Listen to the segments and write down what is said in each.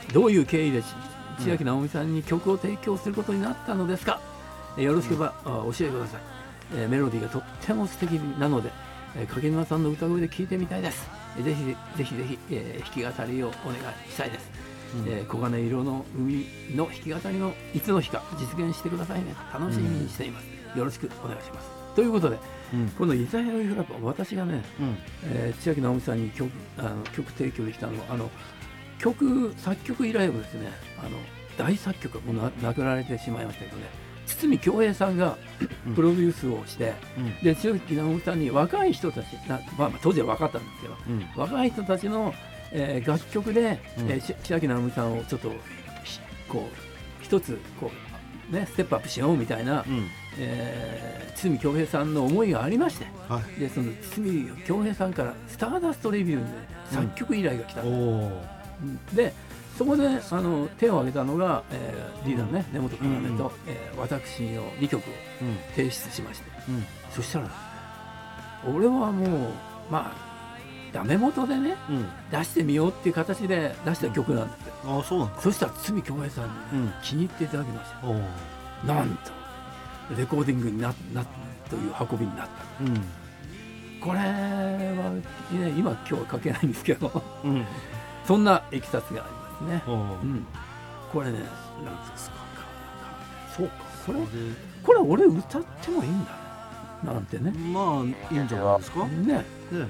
どういう経緯で千秋直美さんに曲を提供することになったのですか。よろしければ教えてください。メロディーがとっても素敵なので、柿沼さんの歌声で聴いてみたいです。ぜひぜひ弾き語りをお願いしたいです。黄金色の海の弾き語りのいつの日か実現してくださいね。楽しみにしています。よろしくお願いします。ということで、このイザヤロイフラップ、私がね、千秋直美さんに曲提供できたのは作曲依頼をですね、大作曲もう亡くなられてしまいましたけどね、堤恭平さんがプロデュースをして、で千秋直美さんに若い人たち当時は分かったんですけど、若い人たちの楽曲で、千秋直美さんをちょっとこう一つこう、ね、ステップアップしようみたいな、堤恭平さんの思いがありまして、でその堤恭平さんからスターダストレビューで作曲依頼が来た、でそこで手を挙げたのが、リーダーのね根本要と、私の2曲を提出しまして、そしたら俺はもうダメ元でね、出してみようっていう形で出した曲なんですよ。 そうなんだ。 そしたら堤恭平さんに、気に入っていただきました。なんとレコーディングになという運びになった、これは、ね、今日は書けないんですけど、そんな経緯がありますね。これね、なんですか、そうか、これ俺歌ってもいいんだなんてね。 まあいいんじゃないですかね。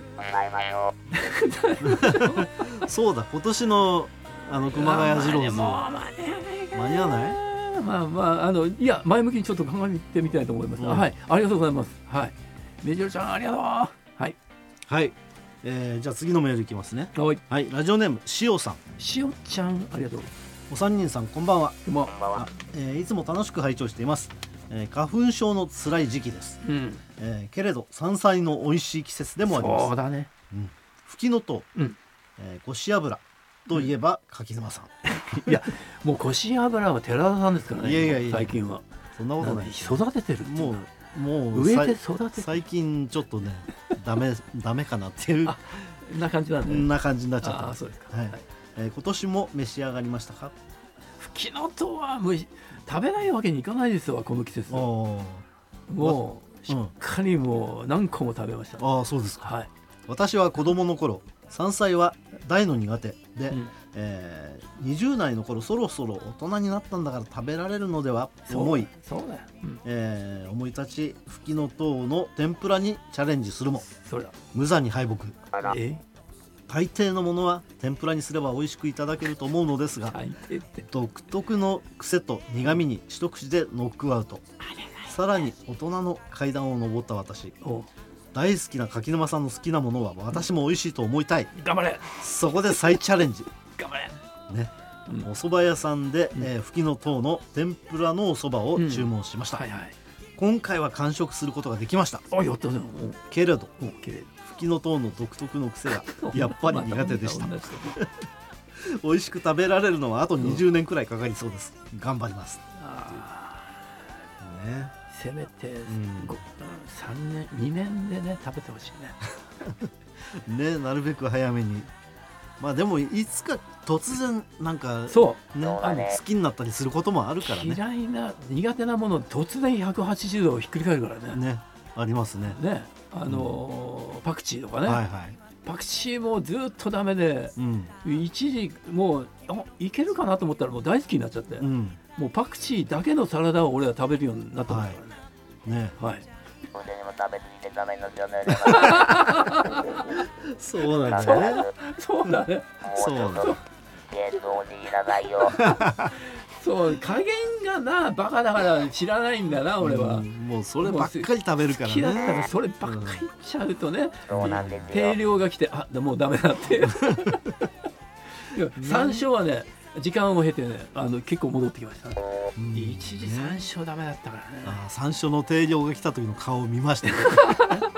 そうだ、今年の熊谷二郎ズ間に合わない？ いや、前向きにちょっと考えてみたいと思います。はい、ありがとうございます。はい、めじろちゃんありがとう。はい、 じゃあ次のメールいきますね。 はい、 ラジオネームしおさん。 しおちゃんありがとう。 お三人さんこんばんは。いつも楽しく拝聴しています。花粉症の辛い時期です、けれど山菜の美味しい季節でもあります。 そうだね、 ふきのとう、こし油といえば柿沼さん。 いや、もうこし油は寺田さんですからね。 いや最近はそんなことない。 育ててる、 もう植えて育てて、 最近ちょっとねダメかなっていうな感じなんで、 な感じになっちゃった。 そうですか。 今年も召し上がりましたか？ ふきのとうは食べないわけにいかないですよ、この季節。もうしっかりもう何個も食べました。 そうですか。私は子供の頃山菜は大の苦手で、20代の頃そろそろ大人になったんだから食べられるのではと思い、思い立ちふきのとうの天ぷらにチャレンジするも無残に敗北。大抵のものは天ぷらにすれば美味しくいただけると思うのですが、独特の癖と苦味に一口でノックアウト。さらに大人の階段を上った私、大好きな柿沼さんの好きなものは私も美味しいと思いたい。 頑張れ。 そこで再チャレンジ。 頑張れね。お蕎麦屋さんで、ふきのとうの天ぷらのお蕎麦を注文しました。今回は完食することができました。けれどふきのとうの独特の癖がやっぱり苦手でした。美味しく食べられるのはあと20年くらいかかりそうです。頑張ります。 せめて3年2年でね食べてほしいね。 なるべく早めに。でもいつか突然なんか好きになったりすることもあるからね。 苦手なもの突然180度ひっくり返るからね。 ありますね。 パクチーとかね。パクチーもずっとダメで、一時もういけるかなと思ったらもう大好きになっちゃって、もうパクチーだけのサラダを俺は食べるようになったんだからね。 そうなんだね。 そうだね。そう、加減がなバカだから知らないんだな俺は。 もうそればっかり食べるからね。 好きだったらそればっかりいっちゃうとね、定量が来てもうダメだって。山椒はね時間を経てね結構戻ってきました。一時山椒ダメだったからね。 山椒の定量が来た時の顔を見ましたね。